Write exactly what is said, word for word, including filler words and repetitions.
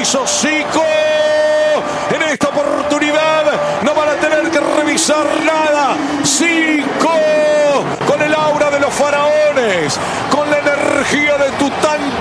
hizo Zico. En esta oportunidad no van a tener que revisar nada. Zico, con el aura de los faraones, con la energía de Tutankamón,